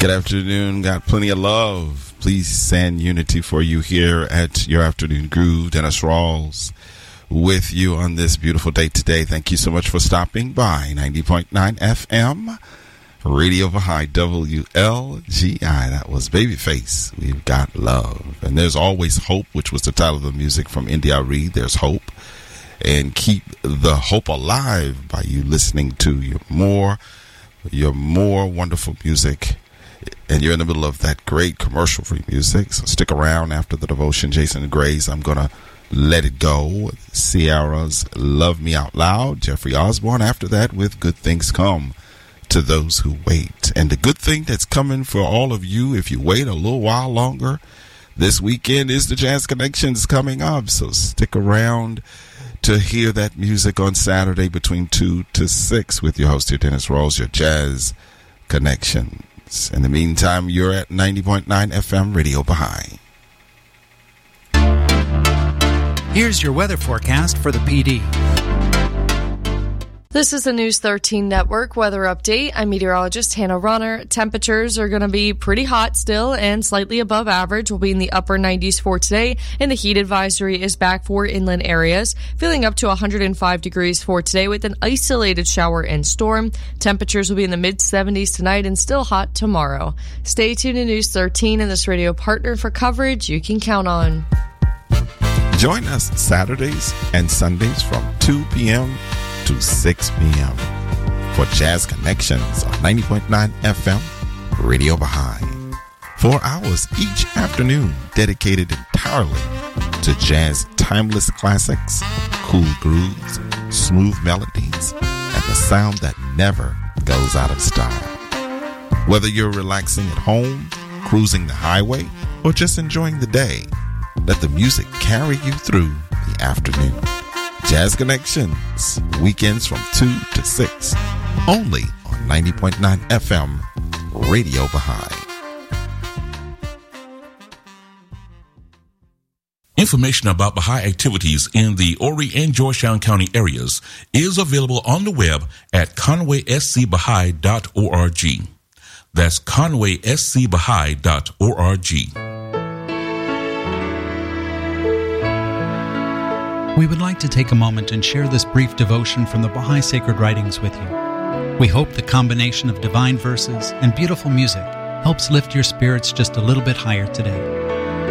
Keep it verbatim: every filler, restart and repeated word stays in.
Good afternoon. Got plenty of love. Peace and unity for you here at your Afternoon Groove. Dennis Rawls with you on this beautiful day today. Thank you so much for stopping by. ninety point nine F M, Radio Baha'i, W L G I. That was Babyface. We've got love. And there's always hope, which was the title of the music from India Reed. There's hope. And keep the hope alive by you listening to your more, your more wonderful music. And you're in the middle of that great commercial-free music. So stick around after the devotion. Jason Gray's I'm Gonna Let It Go. Ciara's Love Me Out Loud. Jeffrey Osborne after that with Good Things Come to Those Who Wait. And the good thing that's coming for all of you, if you wait a little while longer, this weekend is the Jazz Connections coming up. So stick around to hear that music on Saturday between two to six with your host here, Dennis Rawls, your Jazz Connections. In the meantime, you're at ninety point nine F M Radio Baha'i. Here's your weather forecast for the P D. This is the News thirteen Network weather update. I'm meteorologist Hannah Ronner. Temperatures are going to be pretty hot still and slightly above average. We'll be in the upper nineties for today, and the heat advisory is back for inland areas. Feeling up to one hundred five degrees for today with an isolated shower and storm. Temperatures will be in the mid seventies tonight and still hot tomorrow. Stay tuned to News thirteen and this radio partner for coverage you can count on. Join us Saturdays and Sundays from two p.m. to six p.m. for Jazz Connections on ninety point nine F M Radio Baha'i. Four hours each afternoon dedicated entirely to jazz timeless classics, cool grooves, smooth melodies, and the sound that never goes out of style. Whether you're relaxing at home, cruising the highway, or just enjoying the day, let the music carry you through the afternoon. Jazz Connections, weekends from two to six, only on ninety point nine F M, Radio Baha'i. Information about Baha'i activities in the Horry and Georgetown County areas is available on the web at conway s c baha'i dot org. That's conway s c baha'i dot org. We would like to take a moment and share this brief devotion from the Baha'i Sacred Writings with you. We hope the combination of divine verses and beautiful music helps lift your spirits just a little bit higher today.